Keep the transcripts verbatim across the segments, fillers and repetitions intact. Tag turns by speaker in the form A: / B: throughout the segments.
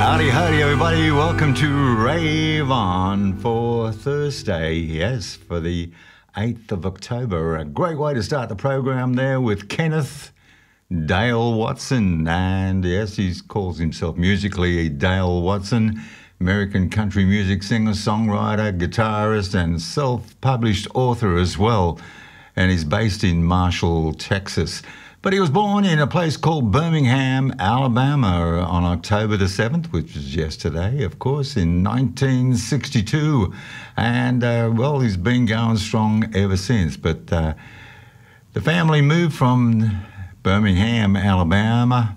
A: Howdy, howdy, everybody. Welcome to Rave On for Thursday. Yes, for the eighth of October. A great way to start the program there with Kenneth Dale Watson. And yes, he calls himself musically Dale Watson, American country music singer, songwriter, guitarist, and self-published author as well. And he's based in Marshall, Texas. But he was born in a place called Birmingham, Alabama on October the seventh, which was yesterday, of course, in nineteen sixty-two. And, uh, well, he's been going strong ever since. But uh, the family moved from Birmingham, Alabama,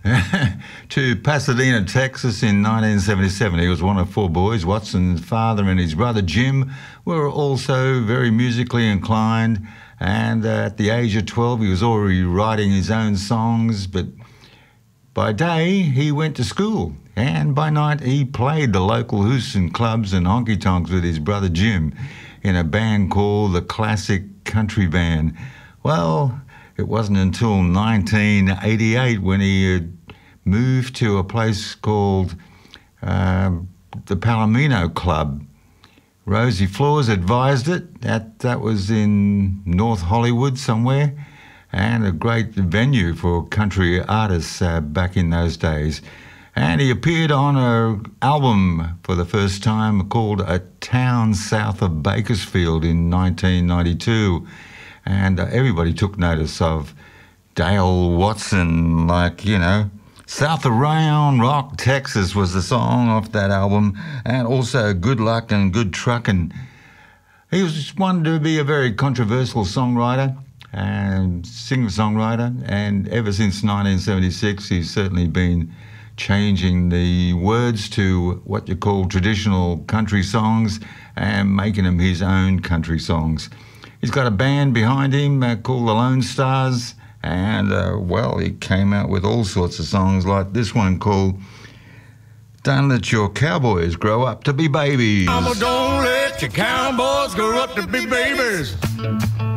A: to Pasadena, Texas in nineteen seventy-seven. He was one of four boys. Watson's father and his brother Jim were also very musically inclined. And uh, at the age of twelve, he was already writing his own songs. But by day, he went to school. And by night, he played the local Houston clubs and honky-tonks with his brother Jim in a band called the Classic Country Band. Well, it wasn't until nineteen eighty-eight when he had moved to a place called uh, the Palomino Club. Rosie Flores advised it. That, that was in North Hollywood somewhere, and a great venue for country artists uh, back in those days. And he appeared on an album for the first time called A Town South of Bakersfield in nineteen ninety-two. And uh, everybody took notice of Dale Watson, like, you know, South of Round Rock, Texas was the song off that album, and also Good Luck and Good Truckin'. He was just wanted to be a very controversial songwriter and singer-songwriter, and ever since nineteen seventy-six, he's certainly been changing the words to what you call traditional country songs and making them his own country songs. He's got a band behind him uh, called the Lone Stars. And, uh, well, he came out with all sorts of songs like this one called Don't Let Your Cowboys Grow Up to Be Babies.
B: Mama, don't let your cowboys grow up to be babies.